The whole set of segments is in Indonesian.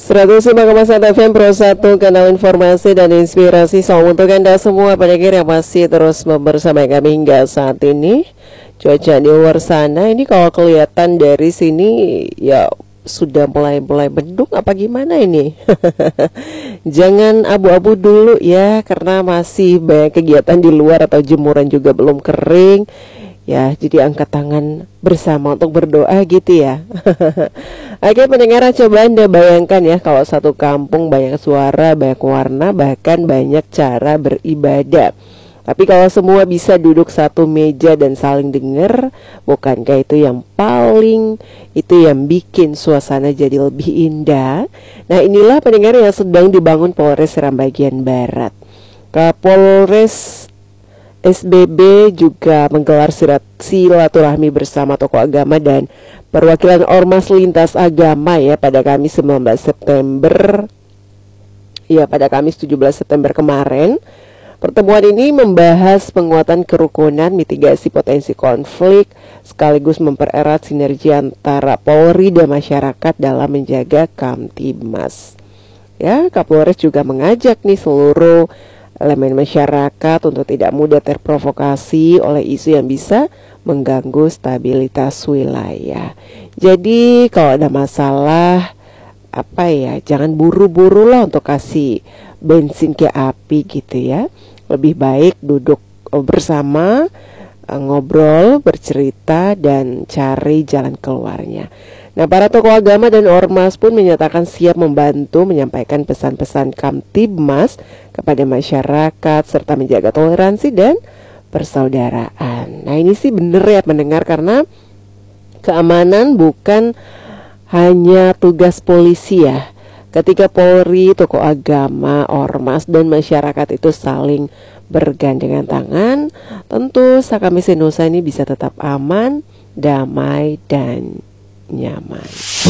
105,1 FM Pro 1, kanal informasi dan inspirasi. Salam untuk Anda semua pendengar yang masih terus bersama kami hingga saat ini. Cuaca di luar sana ini kalau kelihatan dari sini ya sudah mulai mendung apa gimana ini? Jangan abu-abu dulu ya, karena masih banyak kegiatan di luar atau jemuran juga belum kering. Ya, jadi angkat tangan bersama untuk berdoa gitu ya. Oke pendengar, coba Anda bayangkan ya, kalau satu kampung banyak suara, banyak warna, bahkan banyak cara beribadah. Tapi kalau semua bisa duduk satu meja dan saling dengar, bukankah itu yang bikin suasana jadi lebih indah? Nah inilah pendengar yang sedang dibangun Polres Seram bagian Barat. Kapolres SBB juga menggelar silaturahmi bersama tokoh agama dan perwakilan ormas lintas agama ya pada Kamis 19 September. Ya, pada Kamis 17 September kemarin. Pertemuan ini membahas penguatan kerukunan, mitigasi potensi konflik, sekaligus mempererat sinergi antara Polri dan masyarakat dalam menjaga Kamtibmas. Ya, Kapolres juga mengajak nih seluruh elemen masyarakat untuk tidak mudah terprovokasi oleh isu yang bisa mengganggu stabilitas wilayah. Jadi kalau ada masalah jangan buru-buru lah untuk kasih bensin ke api gitu ya. Lebih baik duduk bersama, ngobrol, bercerita dan cari jalan keluarnya. Nah, para tokoh agama dan ormas pun menyatakan siap membantu menyampaikan pesan-pesan Kamtibmas kepada masyarakat serta menjaga toleransi dan persaudaraan. Nah, ini sih bener ya mendengar, karena keamanan bukan hanya tugas polisi ya. Ketika Polri, tokoh agama, ormas dan masyarakat itu saling bergandengan tangan, tentu Sakamisi Nusa ini bisa tetap aman, damai dan nyaman.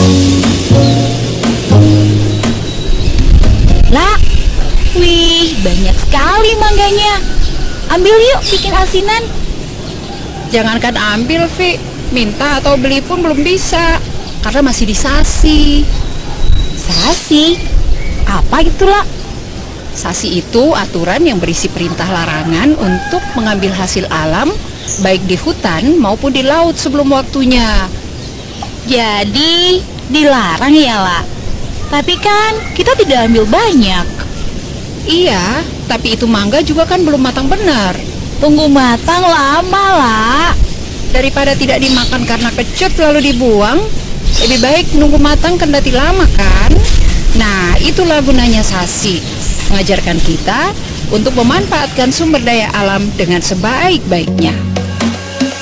Lah, wih, banyak sekali mangganya. Ambil yuk, bikin asinan. Jangankan ambil, Vi, minta atau beli pun belum bisa, karena masih disasi. Sasi? Apa itu, lah? Sasi itu aturan yang berisi perintah larangan untuk mengambil hasil alam, baik di hutan maupun di laut sebelum waktunya. Jadi dilarang ya, lah. Tapi kan kita tidak ambil banyak. Iya, tapi itu mangga juga kan belum matang benar. Tunggu matang lama, lah. Daripada tidak dimakan karena kecut lalu dibuang, lebih baik nunggu matang kendati lama kan. Nah, itulah gunanya sasi, mengajarkan kita untuk memanfaatkan sumber daya alam dengan sebaik-baiknya.